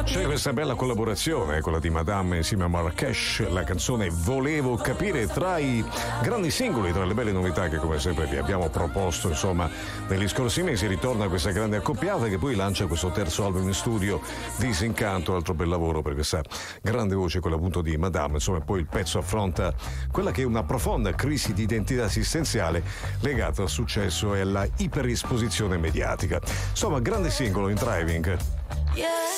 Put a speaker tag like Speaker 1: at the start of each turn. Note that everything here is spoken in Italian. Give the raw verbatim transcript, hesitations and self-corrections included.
Speaker 1: C'è questa bella collaborazione, quella di Madame insieme a Marrakesh, la canzone Volevo capire, tra i grandi singoli, tra le belle novità che come sempre vi abbiamo proposto, insomma, negli scorsi mesi. Ritorna questa grande accoppiata che poi lancia questo terzo album in studio, Disincanto, altro bel lavoro per questa grande voce, quella appunto di Madame. Insomma, poi il pezzo affronta quella che è una profonda crisi di identità esistenziale legata al successo e alla iperesposizione mediatica. Insomma, grande singolo in Driving.
Speaker 2: Yeah.